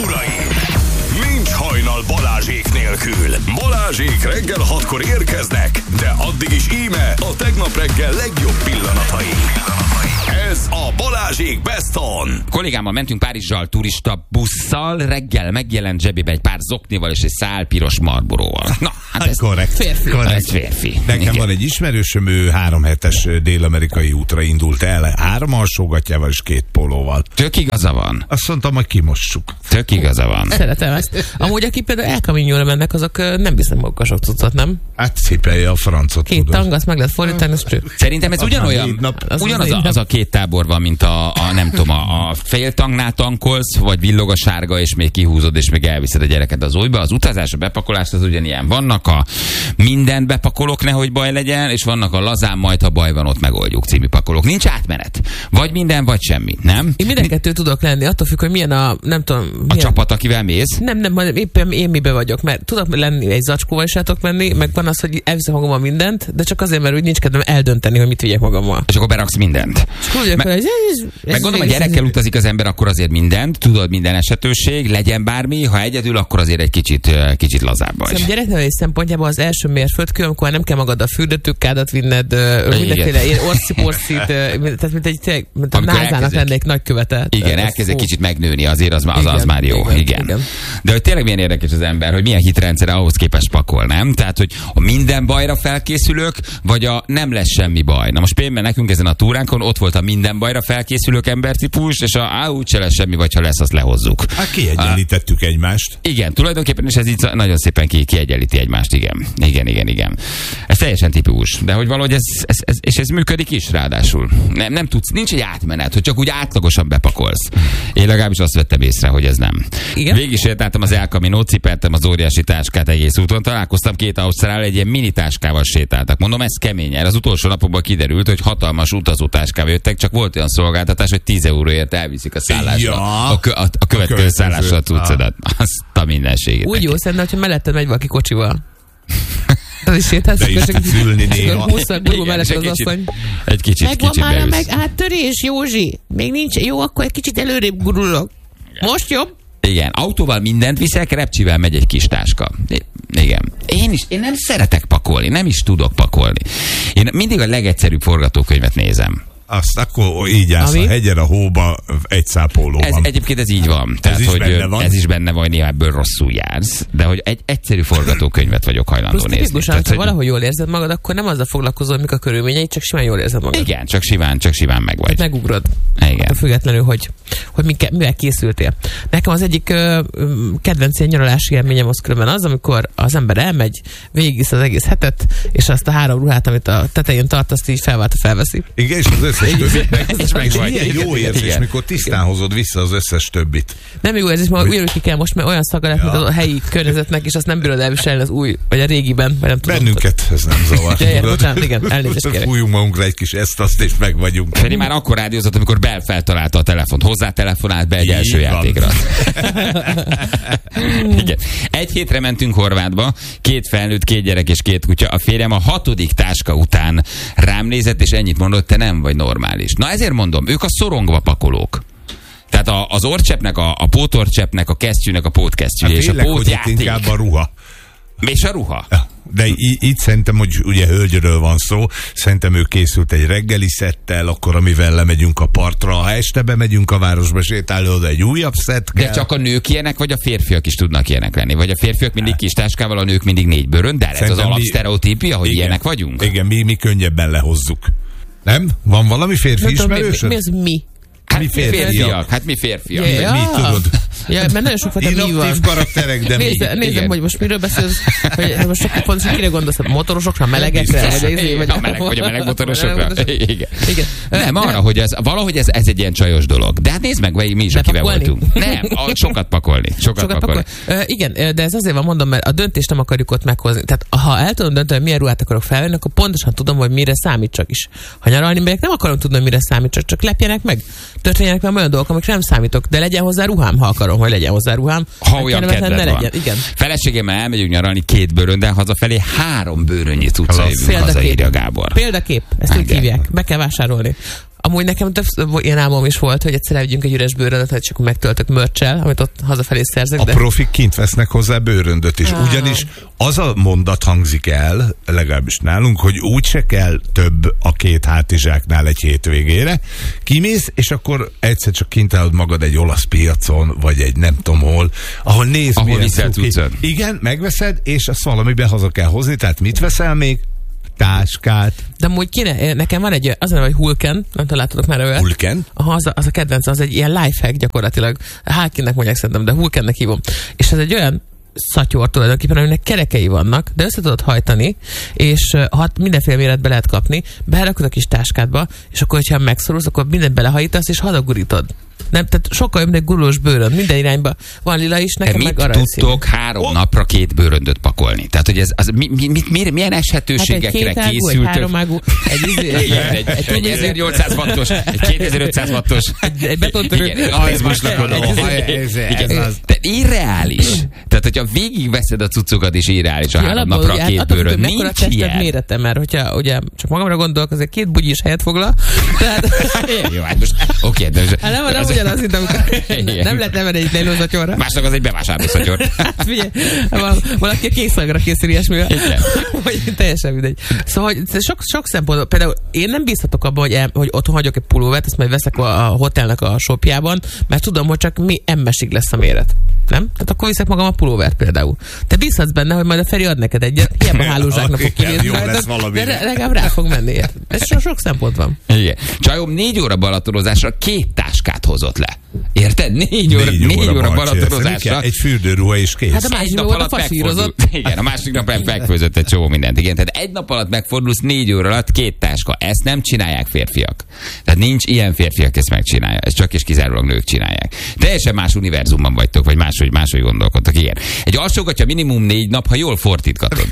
uraim! Nincs hajnal Balázsék nélkül. Balázsék reggel 6-kor érkeznek, de addig is íme a tegnap reggel legjobb pillanatai. Ez a Balázsék Best On. Kollégámmal mentünk Párizsal turista busszal, reggel megjelent zsebébe egy pár zoknival és egy szál piros Marlboroval. Na, hát ez korrekt. Ez férfi. Nekem igen. van egy ismerősöm, ő 3 hetes dél-amerikai útra indult el, 3 alsógatjával és 2 pólóval. Tök igaza van. Azt mondtam, hogy kimossuk. Tök igaza van. Szeretem ezt. Amúgy, aki például El Camino-ra mennek, azok nem visznek magukkal sok cuccot, nem? Hát cipelje a francot. 2 tang, azt meg lehet fordítani, az cső. Szerintem ez ugyanolyan, ugyanaz a 2 tábor van, mint a nem tudom, a fél tangnál tankolsz, vagy villog a sárga, és még kihúzod, és még elviszed a gyereket az újba. Az utazás, a bepakolás az ugyanilyen. Vannak a mindent bepakolok, nehogy baj legyen, és vannak a lazán, majd ha baj van, ott megoldjuk című pakolók. Nincs átmenet. Vagy minden, vagy semmi, nem? Én minden kettő tudok lenni, attól függ, hogy milyen a, nem tudom... Milyen... A csapat, akivel mész? Nem, éppen én mibe vagyok, mert tudok lenni egy zacskóval is tudok menni, meg van az, hogy elviszem magammal mindent, de csak azért, mert úgy nincs kedvem eldönteni, hogy mit vigyek magammal. És akkor beraksz mindent. Meg gondolom, a gyerekkel utazik az ember, akkor azért mindent, tudod, minden esetőség, legyen bármi, ha egyedül, akkor azért egy kicsit lazább vagy. Szóval gyereknevelés szempontjából az első mérföldkő, amikor nem kell magad a fürdőtőkádat vinned, mindenféle orszit, tehát mint a názának lenne egy nagy követe. Igen, elkezd egy kicsit megnőni, azért az már jó. Igen. De hogy tényleg milyen érdekes az ember, hogy milyen hitrendszere ahhoz képest pakol, nem? Tehát, hogy a minden bajra felkészülök, vagy a nem lesz semmi baj. Na most például nekünk ezen a túránkon ott volt a minden bajra felkészülők embertípus, és úgyse lesz semmi, vagy ha lesz, azt lehozzuk. Hát kiegyenlítettük egymást. Igen, tulajdonképpen, és ez így nagyon szépen kiegyenlíti egymást, igen. Ez teljesen tipikus, de hogy valahogy ez működik is ráadásul. Nem tudsz, nincs egy átmenet, hogy csak úgy átlagosan bepakolsz. Én legalábbis azt vettem észre, hogy ez nem. Végig is sétáltam az El Camino, cipeltem az óriási táskát egész úton, találkoztam 2 ausztrál, egy ilyen mini táskával sétáltak. Mondom, ez kemény. Az utolsó napokban kiderült, hogy hatalmas utazótáskával jöttek, csak volt olyan szolgáltatás, hogy 10 euróért elviszik a szállásra. Ja, a következő szállásra a cuccodat. Azt a mindenségét. Úgy jó, szerintem, hogyha melletted megy valaki kocsival. Az is sétálsz, de is tudsz ülni néha. Egy kicsit megvan már meg áttörés, Józsi. Még nincs. Jó, akkor egy kicsit előrébb gurulok. Most jobb? Igen, autóval mindent viszek, repcsivel megy egy kis táska. Igen. Én nem szeretek pakolni, nem is tudok pakolni. Én mindig a legegyszerűbb forgatókönyvet nézem. Azt akkor így állsz a hegyen, a hóba, egy szápolóban. Egyébként ez így van. Tehát, ez is benne van, néha ebből rosszul jársz, de hogy egy egyszerű forgatókönyvet vagyok hajlandó nézni. Tipikusan, ha valahogy jól érzed magad, akkor nem azzal foglalkozol, mik a körülményei, csak simán jól érzed magad. Igen, csak simán meg vagy. Tehát megugrod. Igen. Hát függetlenül, hogy mivel készültél. Nekem az egyik kedvenc nyaralási élményem az különben az, amikor az ember elmegy, végigvisz az egész hetet, és azt a 3 ruhát, amit a tetején tart, azt így felveszi. Igen, és az összes többit. Milyen jó érzés, mikor tisztán hozod vissza az összes többit. Nem jó érzés, mert újra ki kell most, mert olyan szaga lett, mint a helyi környezetnek, és azt nem bírod elviselni az új, vagy a régiben, vagy nem tudom. Bennünket ez nem zavar. Bocsánat, igen, elnézést kérek. Fújjunk magunkra egy kis ezt-azt, és meg vagyunk. Feri már akkor rádiózott, amikor Bell feltalálta a telefont, hozzátelefonált be egy első játékra. Igen. 1 hétre mentünk Horvátba, 2 felnőtt, 2 gyerek és 2 kutya. A férjem a 6. táska után rám nézett, és ennyit mondott, te nem vagy normális. Na ezért mondom, ők a szorongva pakolók. Tehát az orrcseppnek, a pótorcseppnek, a kesztyűnek, a pótkesztyűje, és a pótjáték. Inkább a ruha. És a ruha. Ja, de így szerintem, hogy ugye hölgyről van szó, szerintem ő készült egy reggeli szettel, akkor amivel lemegyünk a partra, ha este bemegyünk a városba sétálni, oda egy újabb szett kell. De csak a nők ilyenek, vagy a férfiak is tudnak ilyenek lenni? Vagy a férfiak mindig kis táskával, a nők mindig 4 bőrön, de ez az alapsztereotípia, hogy ilyenek vagyunk? Igen, mi könnyebben lehozzuk. Nem? Van valami férfi ismerősöd? Mi az mi? Mi férfiak. Hát mi férfiak. Ja. Mi tudod? Ja, mert nagyon sok fajta mi van. Karakterek, de Nézem, hogy most miről beszélsz, hogy most sokkal pontosan kire gondolsz, a motorosokra, melegekre? Vagy a meleg motorosokra? Igen. Nem, arra, hogy valahogy ez egy ilyen csajos dolog. De hát nézd meg, mi is, akivel voltunk. Nem, sokat pakolni. Igen, de ez azért van, mondom, mert a döntést nem akarjuk ott meghozni. Tehát ha el tudom dönteni, hogy milyen ruhát akarok felvenni, akkor pontosan tudom, hogy mire számítsak is. Ha nyaralni megyek, nem akarom tudni, hogy mire számítsak, csak lepjenek meg. Történjenek meg olyan dolgok, amikre nem számítok, de legyen hozzá ruhám, ha akarom, hogy legyen hozzá ruhám. Ha olyan kedved van. Igen. Feleségemmel elmegyünk nyaralni 2 bőröndel, hazafelé 3 bőrönnyi cucca jövünk haza, írja Gábor. Példakép, ezt úgy hívják. Be kell vásárolni. Amúgy nekem több ilyen álmom is volt, hogy egyszer elvigyünk egy üres bőröndöt, és akkor megtöltök mörcsel, amit ott hazafelé szerzek. A profik kint vesznek hozzá bőröndöt is. Ugyanis az a mondat hangzik el, legalábbis nálunk, hogy úgyse kell több a két hátizsáknál egy hétvégére. Kimész, és akkor egyszer csak kint állod magad egy olasz piacon, vagy egy nem tudom hol, ahol nézd, ahol milyen viszel cuki. cuccod. Igen, megveszed, és azt valamiben haza kell hozni, tehát mit veszel még? Táskát. De amúgy kéne, nekem van egy, az a neve, hogy Hulken, nem találtatok már őt. Hulken? Aha, az a kedvenc, az egy ilyen lifehack gyakorlatilag. Hulkennek mondják szerintem, de Hulkennek hívom. És ez egy olyan szatyor tulajdonképpen, aminek kerekei vannak, de össze tudod hajtani, és mindenféle méretbe lehet kapni, berakod a kis táskádba, és akkor, hogyha megszorulsz, akkor mindent belehajítasz, és hadagurítod. Nem, tehát sokkal jobb, mint egy gurulós bőrönd. Minden irányba van lila is, nekem mit meg aranyszínű. tudtok 3 napra 2 bőröndöt pakolni? Tehát, hogy ez milyen eshetőségekre Hát egy készültök? egy 3-ágú, egy 1800 wattos, egy 2500 wattos. Egy betontörő. De irreális. Tehát, hogyha végigveszed a cuccokat, és irreális a 3 napra 2 bőrönd. Nincs ilyen. Méretem, mert hogyha ugye, csak magamra gondolok, azért 2 bugyis helyet foglal. Tehát... Jó, hát most oké, de... Nem ugyanaz, mint amikor nem lehet nevelni egy lélózatyorra. Másnak az egy bevásárlószatyor. Figyelj, valaki a kékszagra készül ilyesmivel. Vagy teljesen mindegy. Szóval hogy sok szempontból, például én nem bízhatok abban, hogy otthon hagyok egy pulóvert, ezt majd veszek a hotelnek a shopjában, mert tudom, hogy csak M-esig lesz a méret. Nem? Tehát akkor viszek magam a pulóvert például. Te bízhatsz benne, hogy majd a Feri ad neked egyet, hiába hálózsáknak fog kinézni, de legalább rá fog menni. Ez sok szempont van. Igen. Csajom 4 óra balatorozásra 2 táskát hozott le. Érted? 4 óra balatorozásra. Egy fürdőruha is kész. Hát a másik nap alatt megfordult. Igen, a másik nap megfőzött egy csomó mindent. Igen, tehát egy nap alatt megfordulsz, 4 óra alatt 2 táska. Ezt nem csinálják férfiak. Tehát nincs ilyen férfi, aki ezt megcsinálja. Ez csak és kizárólag nők csinálják. Teljesen más univerzumban vagytok, vagy máshogy gondolkodtok. Igen. Egy alsógatja minimum 4 nap, ha jól fordítgatod.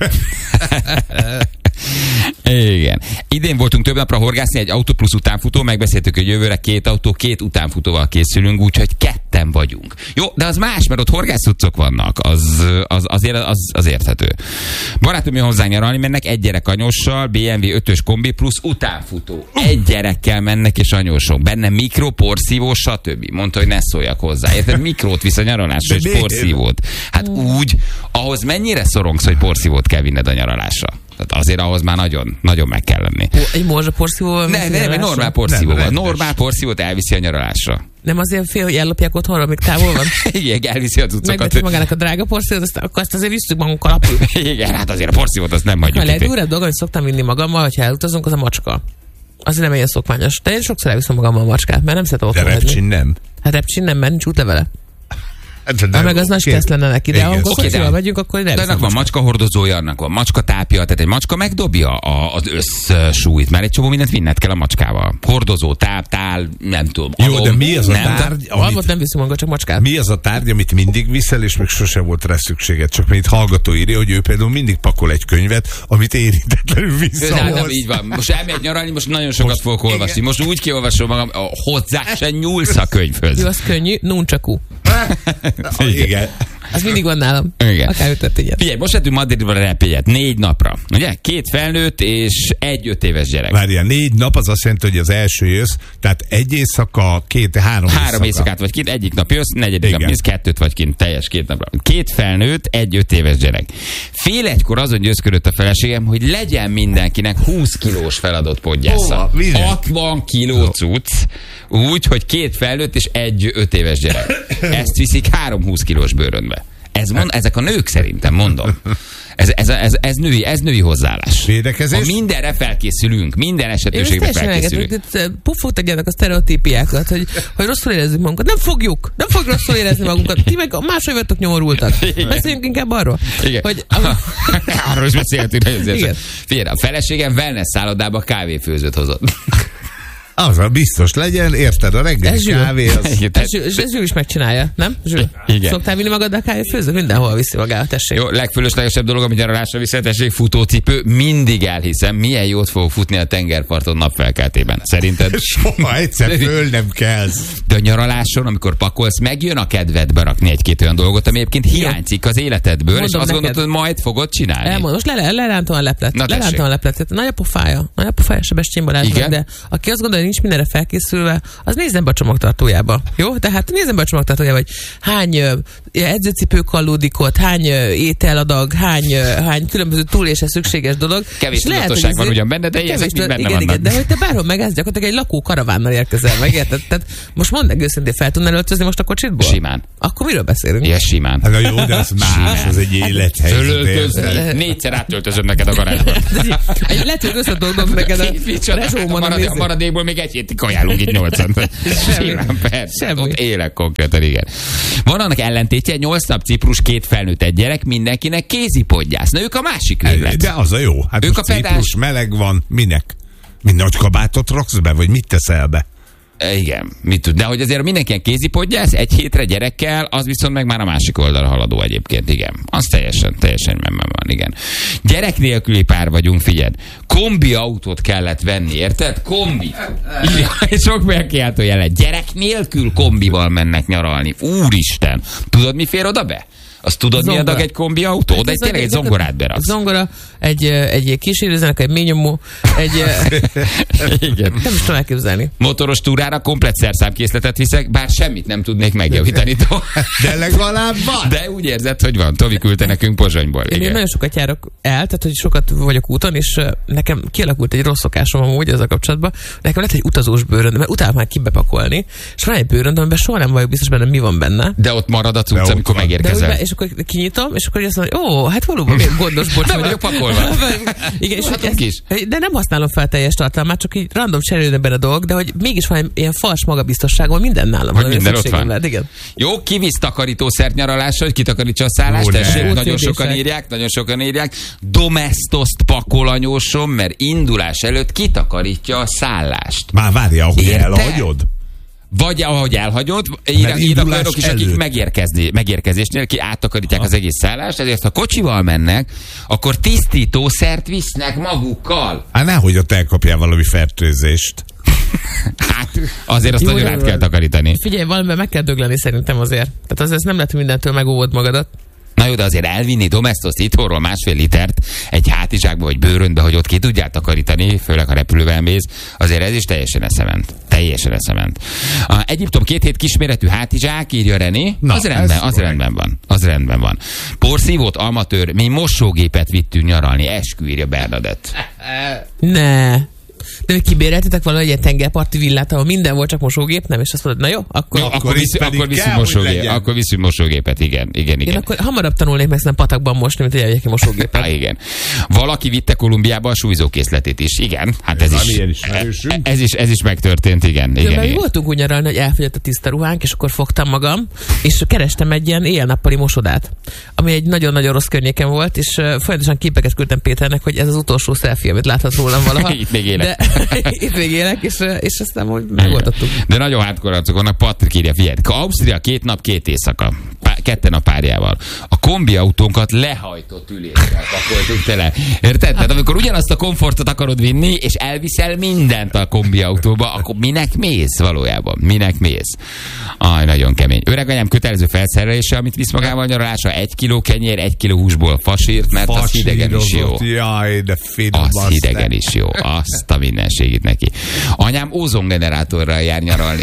Igen. Idén voltunk több napra horgászni, egy autó plusz utánfutó, megbeszéltük, hogy jövőre 2 autó, 2 utánfutóval készülünk, úgyhogy 2 vagyunk. Jó, de az más, mert ott horgászcuccok vannak, az érthető. Barátom jön hozzánk nyaralni, mennek 1 gyerek anyóssal, BMW 5-ös kombi plusz utánfutó. 1 gyerekkel mennek és anyósok. Benne mikro, porszívó, stb. Mondta, hogy ne szóljak hozzá. Érted? Mikrót visz a nyaralásra és porszívót. Hát úgy, ahhoz mennyire szorongsz, hogy porszívót kell vinned a nyaralásra? Tehát azért ahhoz már nagyon, nagyon meg kell lenni. Egy morzsa porszívóval? Nem, egy normál porszívóval. Normál porszívót elviszi a nyaralásra. Nem azért fél, hogy ellopják otthonra, amíg távol van? Igen, elviszi a cuccokat. Megveszi magának a drága porszívót, akkor azt azért visszük magunkkal apul. Igen, hát azért a porszívót azt nem hagyjuk. A legdurvább dolog, hogy szoktam vinni magammal, hogyha elutazunk, az a macska. Azért nem ilyen szokványos. De én sokszor elviszem magammal a macskát, mert nem szeretem otthon hagyni. De repcsin nem? Hát repcsin nem, mert nincs útlevele. Meg az nagy stressz lenne neki, de amikor porszívóval megyünk, akkor nem. De annak van macskahordozója, annak van macskatápja, tehát egy macska megdobja az összsúlyt, mert egy csomó mindent vinned kell a macskával. Hordozó, táp, tál, nem tudom. Jó, de mi az a tárgy, amit nem viszünk maga, csak macskát. Mi az a tárgy, amit mindig viszel, és még sose volt rá szükséged? Csak mint hallgató írja, hogy ő például mindig pakol egy könyvet, amit érintetlenül visszahoz. Nem, így van. Most elmegyek nyaralni, most nagyon sokat fogok olvasni. Most úgy kiolvasom magam, hozzá se nyúlsz a könyvhöz. Jó, az könnyű, nunchaku. Igen. Az mindig van nálam. Igen. Akár ütött egyet. Figyelj, most lettünk Madridba repélyet 4 napra. Ugye? 2 felnőtt és 1 5 éves gyerek. Várjál, 4 nap az azt jelenti, hogy az első jössz, tehát 1 éjszaka, 3 éjszakát vagy kint, egyik nap jössz, 4. nap mész, 2 vagy kint, teljes 2 napra. 2 felnőtt, 1 5 éves gyerek. Fél 1-kor azon győzködött a feleségem, hogy legyen mindenkinek 20 kilós feladott podgyásza. 60 kiló cucc, úgy, hogy 2 felnőtt és 1 5 éves gyerek. Ezt viszik 3 20 kilós bőröndbe. Ezek a nők szerintem, mondom. Ez női hozzáállás. Védekezés? Ha mindenre felkészülünk, minden esetőségre felkészülünk. Puffot tegyenek a sztereotípiákat, hogy rosszul érezzük magunkat. Nem fogjuk rosszul érezni magunkat. Ti meg máshogy vagytok nyomorultak. Beszéljünk inkább arról. Igen. Hogy, arról is beszéltünk. Figyelj, a feleségem wellness szállodába kávéfőzőt hozott. Az a biztos legyen, érted, a reggeli kávé az... Ez Zsül is megcsinálja, nem? Zsül? Igen. Szoktál vinni magad a kávéfőzőt? Mindenhol viszi magát, tessék. Jó, legfölöslegesebb dolog, amit nyaralásra viszel, tessék, futócipő. Mindig elhiszem, milyen jót fog futni a tengerparton napfelkeltében. Szerinted? Soha egyszer föl nem kelsz. De a nyaraláson, amikor pakolsz, megjön a kedved berakni 1-2 olyan dolgot, ami egyébként hiányzik az életedből, mondom, és azt gondolod, hogy majd fogod csinálni. Elmondom, most lerántom a leplet. Lerántom a leplet. Nagy a pofája Sebestyén Balázs, de aki azt gondolja, valaki nincs mindenre felkészülve, az nézzen be a csomagtartójába. Jó? Tehát nézzen be a csomagtartójába, hogy hány edzőcipőkallódikot, hány ételadag, hány különböző túlélésre szükséges dolog. Kevés tudatosság van ugyan benne, de ezek mind benne vannak. Igen, de hogy te bárhol megállsz, gyakorlatilag egy lakó karavánnal érkezel meg, érted? Tehát most mondd meg őszintén, fel tudnál öltözni most a kocsitból? Simán. Akkor miről beszélünk? Igen, simán. Hát jó, de az más, az egy élethelyzet. Négyszer átöltözöm neked a garázsba. Lehet, hogy összetolgom neked a maradékból még egy hétig kajálunk itt 8-an. Simán, persze. Ott élek konkrétan, igen. Van annak ellentétje, 8 nap Ciprus, 2 felnőtt, egy gyerek, mindenkinek kézipodgyász. Na ők a másik véglet. De az a jó. Hát ők a Ciprus meleg van, minek? Mind nagy kabátot raksz be, vagy mit teszel be? Igen, mit tud. De hogy azért mindenkinek kézipodgyász, egy hétre gyerekkel, az viszont meg már a másik oldalra haladó egyébként, igen. Az teljesen van, igen. Gyerek nélküli pár vagyunk, figyeld. Kombi autót kellett venni, érted? Kombi. Sok megkiáltójelet. Gyerek nélkül kombival mennek nyaralni. Úristen. Tudod, mi fér oda be? Azt tudod, mi adag egy kombi autó? Hát de tényleg egy zongorát beraksz. Zongora, egy kísérőzenek, egy ményomó, igen. Nem is tudom elképzelni. Motoros túrára komplet szerszámkészletet viszek, bár semmit nem tudnék megjavítani. De legalább van. De úgy érzed, hogy van. Tovi küldte nekünk Pozsonyból. Én nagyon sokat járok el, tehát hogy sokat vagyok úton, és nekem kialakult egy rossz szokásom amúgy ezzel kapcsolatban. Nekem lett egy utazós bőröndöm, mert utálok már kibepakolni, és van egy bőröndöm, amiben soha nem vagyok biztos benne, mi van benne. De ott marad a cucc, amikor megérkezel. És akkor kinyitom, és akkor azt mondja, hogy hát valóban még gondos bocs vagyok pakolva. Igen, és de nem használom fel teljes tartalmát, csak így random cserélődnek benne a dolgok, de hogy mégis van ilyen fals magabiztosságban, minden nálam van. Minden ott van. Lehet, igen. Jó, kivisz takarítószert nyaralásra, hogy kitakarítsa a szállást, tessék, nagyon sokan írják. Domestoszt pakol anyósom, mert indulás előtt kitakarítja a szállást. Már várja, ahogy elhagyod? Vagy ahogy elhagyod, írnak olyanok is, akik megérkezésnél ki áttakarítják az egész szállást, ezért ha kocsival mennek, akkor tisztítószert visznek magukkal. Hát nehogy ott elkapjál valami fertőzést. Hát azért azt nagyon át kell takarítani. Figyelj, valamiben meg kell dögleni szerintem azért. Tehát azért nem lehet mindentől megóvod magadat. Na jó, de azért elvinni Domestoszt itthonról 1,5 litert egy hátizsákba vagy bőröndbe, hogy ott ki tudjál takarítani, főleg ha repülővel mész, azért ez is teljesen eszement. Egyiptom 2 hét kisméretű hátizsák, írja René. Az rendben van. Porszívót, amatőr, mi mosógépet vittünk nyaralni, eskü, írja Bernadett. Ne. De hogy kibéreltetek valahogy egy tengerparti villát, ahol minden volt, csak mosógép, nem? És azt mondod, na jó, akkor viszünk mosógépet, igen. Én akkor hamarabb tanulnék meg nem patakban mosni, mint egy mosógépet. Igen. Valaki vitte Kolumbiába a súlyzókészletét is. Igen, hát ez is megtörtént, igen. Voltunk úgy nyaralni, hogy elfogyott a tiszta ruhánk, és akkor fogtam magam, és kerestem egy ilyen éjjel-nappali mosodát, ami egy nagyon-nagyon rossz környéken volt, és folyamatosan képeket küldtem Péternek, hogy ez az utolsó selfie, amit láthat rólam valaha. Itt még élek. Itt még élek, és aztán úgy megoldottuk. De nagyon hardcore arcok vannak. Patrik írja, figyelj, Ausztria 2 nap 2 éjszaka. Ketten a párjával. A kombi autónkat lehajtott üléssel pakoltuk tele. Érted? Tehát amikor ugyanazt a komfortot akarod vinni, és elviszel mindent a kombi autóba, akkor minek mész valójában? Minek mész? Aj, nagyon kemény. Öreganyám kötelező felszerelése, amit visz magával nyaralásra, 1 kiló kenyér, 1 kiló húsból fasírt, mert az hidegen is jó. Jaj, de finom. Az hidegen is jó. Azt a mindenségét neki. Anyám ózongenerátorral jár nyaralni.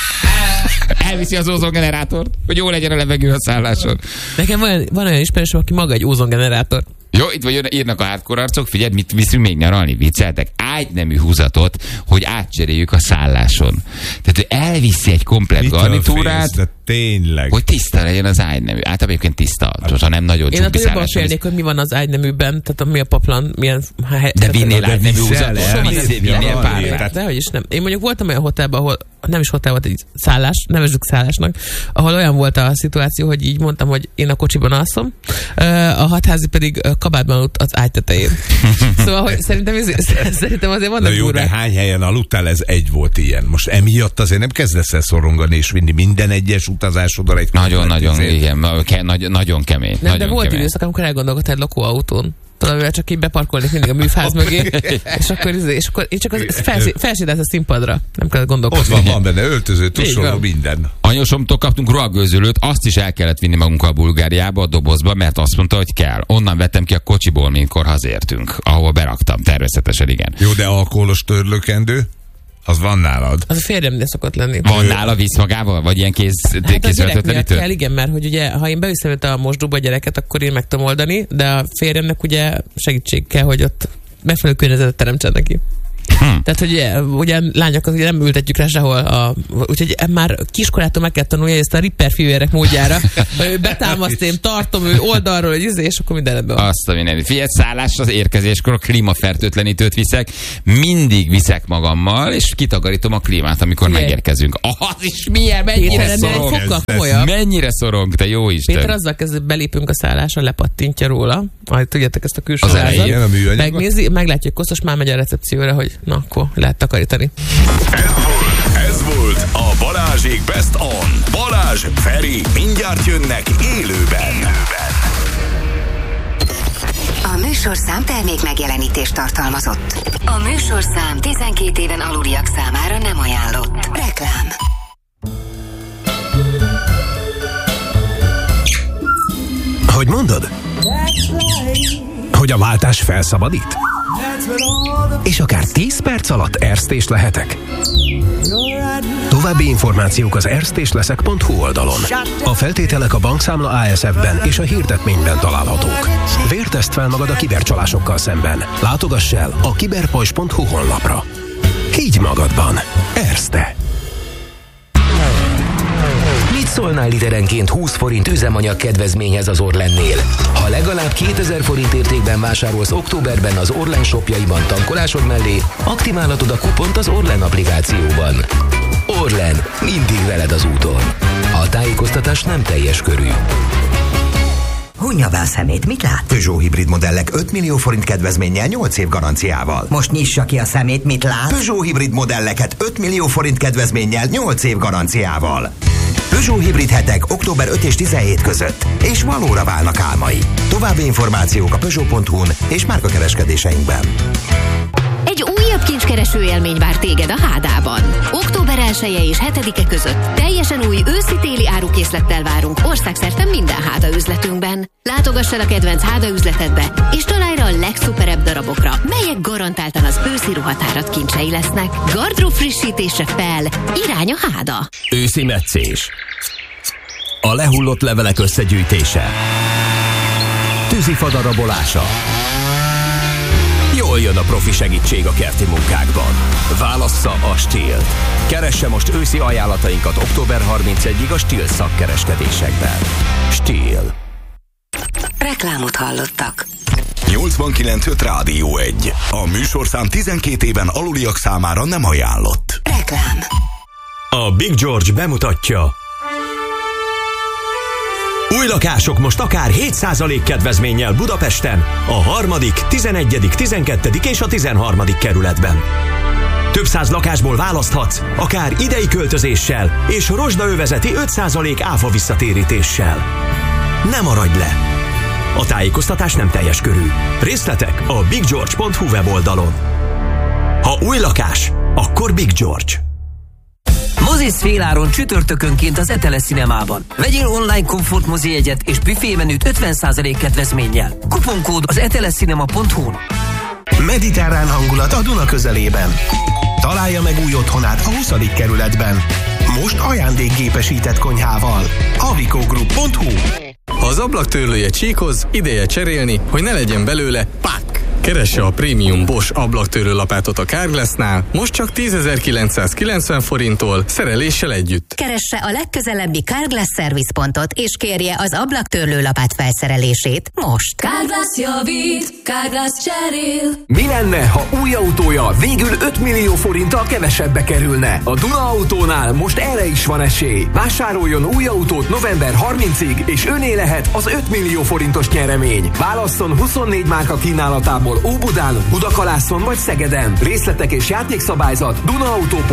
Elviszi az ózongenerátort, hogy jó legyen a levegő a szálláson. Nekem van olyan ismerősöm, aki maga egy ózongenerátor. Jó, itt vagy írnak a hardcore arcok, figyelj, mit viszünk még nyaralni, vicceltek? Ágynemű húzatot, hogy átcseréljük a szálláson. Tehát ő elviszi egy komplet garnitúrát, de tényleg. hogy tiszta legyen az ágynemű. Általában egyébként tiszta, ha nem nagyon csupi szállás. Én jobban félnék, hogy mi van az ágyneműben, tehát mi a paplan, milyen... De vinnél ágynemű húzatot? Vinnél párát? Dehogy is nem. Én mondjuk voltam olyan hotelben, ahol nem is hotel volt, egy szállás, nevezzük szállásnak, ahol olyan volt a szituáció, hogy így mondtam, hogy én a kocsiban alszom, a hatházi pedig kabátban aludt az ágy tetején. Szóval, hogy szerintem azért vannak. Na jó, de hány helyen aludtál, ez egy volt ilyen. Most emiatt azért nem kezdesz el szorongani és vinni minden egyes utazásodra egy nagyon, igen, nagyon kemény. Nem, de volt időszak, amikor elgondolkodtál egy lakóautón. Talán csak így beparkolnék mindig a műfáz mögé, és akkor én csak felsétálsz a színpadra. Nem kell gondolkodni. Ott van benne öltöző, tusoló, minden. Anyósomtól kaptunk rohagőzőlőt, azt is el kellett vinni magunkkal Bulgáriába, a dobozba, mert azt mondta, hogy kell. Onnan vettem ki a kocsiból, minkkor hazértünk, ahol beraktam, természetesen igen. Jó, de alkoholos törlőkendő? Az van nálad. Az a férjemnél szokott lenni. Van nála, visz magával? Vagy ilyen kézöltetlenítő? Kell, igen, mert hogy ugye, ha én beviszem a mosdóba a gyereket, akkor én meg tudom oldani, de a férjemnek ugye segítség kell, hogy ott megfelelő környezetet teremtsen neki. Tehát, hogy ugye lányokat ugye nem ültetjük rá sehol, úgyhogy már kiskorától meg kell tanulni ezt a ripper fivérek módjára. Ő betámaszt, én tartom ő oldalról, és akkor minden ebben van. Azt a mindenit. Figyelj, szállás az érkezéskor, a klímafertőtlenítőt viszek, mindig viszek magammal, és kitakarítom a klímát, amikor megérkezünk. Az is milyen, mennyire szorong. Mennyire szorong, te jó Isten. Péter azzal kezdve belépünk a szállásra, lepattintja róla, majd tudjátok ezt a külső házat, megnézi, meglátja, hogy koszos, már megy a recepcióra, hogy na, akkor lehet takarítani. Ez volt a Balázsék Best On. Balázs, Feri, mindjárt jönnek élőben. A műsorszám termék megjelenítést tartalmazott. A műsorszám 12 éven aluliak számára nem ajánlott. Reklám. Hogy mondod? Hogy a váltás felszabadít? És akár 10 perc alatt erztés lehetek? További információk az erztésleszek.hu oldalon. A feltételek a bankszámla ASF-ben és a hirdetményben találhatók. Vérteszt fel magad a kibercsalásokkal szemben. Látogass el a kiberpajzs.hu honlapra. Higgy magadban. Erzte. Mit szólnál literenként 20 forint üzemanyag kedvezményhez az Orlennél? Ha legalább 2000 forint értékben vásárolsz októberben az Orlen shopjaiban tankolásod mellé, aktiválhatod a kupont az Orlen applikációban. Orlen, mindig veled az úton. A tájékoztatás nem teljes körű. Hunja be a szemét, mit lát? Peugeot hibrid modellek 5 millió forint kedvezménnyel 8 év garanciával. Most nyissa ki a szemét, mit lát? Peugeot hibrid modelleket 5 millió forint kedvezménnyel 8 év garanciával. Peugeot hibrid hetek október 5 és 17 között, és valóra válnak álmai. További információk a Peugeot.hu-n és márkakereskedéseinkben. Egy újabb kincskereső élmény vár téged a Hádában. Október 1-e és 7-e között teljesen új őszi-téli árukészlettel várunk országszerte minden Háda üzletünkben. Látogass el a kedvenc Háda üzletedbe, és találj rá a legszuperebb darabokra, melyek garantáltan az őszi ruhatárat kincsei lesznek. Gardrób frissítésre fel, irány a Háda. Őszi metszés. A lehullott levelek összegyűjtése. Tűzifa darabolása. Jól jön a profi segítség a kerti munkákban. Válassza a Stihl-t. Keresse most őszi ajánlatainkat október 31-ig a Stihl szakkereskedésekben. Stihl. Reklámot hallottak. 89.5 Rádió 1. A műsorszám 12 éven aluliak számára nem ajánlott. Reklám. A Big George bemutatja. Új lakások most akár 7% kedvezménnyel Budapesten, a 3., 11., 12. és a 13. kerületben. Több száz lakásból választhatsz, akár idei költözéssel és rozsdaövezeti 5% áfa visszatérítéssel. Ne maradj le! A tájékoztatás nem teljes körű. Részletek a biggeorge.hu weboldalon. Ha új lakás, akkor Big George. Moziz féláron csütörtökönként az Etele Cinemában. Vegyél online komfort mozijegyet és büfémenüt 50% kedvezménnyel. Kuponkód az etelecinema.hu-n. Mediterrán hangulat a Duna közelében. Találja meg új otthonát a 20. kerületben. Most ajándékgépesített konyhával. avicogroup.hu. Ha az ablaktörlője csíkoz, ideje cserélni, hogy ne legyen belőle pák! Keresse a prémium Bosch ablaktörlőlapátot a Carglassnál, most csak 10.990 forinttól, szereléssel együtt. Keresse a legközelebbi Carglass szervizpontot, és kérje az ablaktörlőlapát felszerelését most. Carglass javít, Carglass cserél. Mi lenne, ha új autója végül 5 millió forinttal kevesebbe kerülne? A Duna Autónál most erre is van esély. Vásároljon új autót november 30-ig, és öné lehet az 5 millió forintos nyeremény. Válasszon 24 márka kínálatából Óbudán, Budakalászon vagy Szegeden. Részletek és játékszabályzat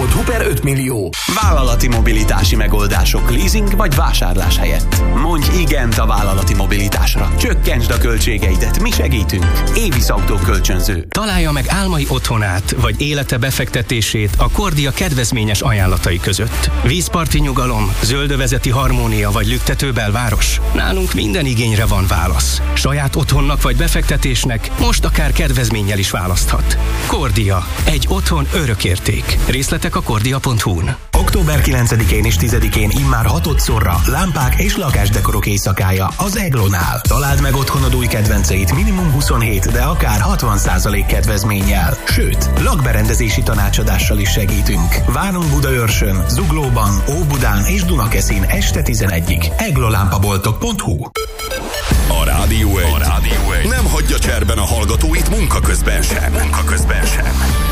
dunaauto.hu/5 millió. Vállalati mobilitási megoldások leasing vagy vásárlás helyett. Mondj igen Magenta vállalati mobilitásra. Csökkentsd a költségeidet, mi segítünk. Évisz Autó kölcsönző. Találja meg álmai otthonát, vagy élete befektetését a Kordia kedvezményes ajánlatai között. Vízparti nyugalom, zöldövezeti harmónia vagy lüktető belváros? Nálunk minden igényre van válasz. Saját otthonnak vagy befektetésnek most akár kedvezménnyel is választhat. Kordia. Egy otthon örökérték. Részletek a kordia.hu-n. Október 9-én és 10-én immár 6-szorra lámpák és lakásdekorok éjszakája az Eglonál. Találd meg otthonod új kedvenceit minimum 27, de akár 60% kedvezménnyel. Sőt, lakberendezési tanácsadással is segítünk. Várunk Budaörsön, Zuglóban, Óbudán és Dunakeszin este 11-ig. eglolámpaboltok.hu. A Rádió 1 nem hagyja cserben a hallgatóit munka közben sem.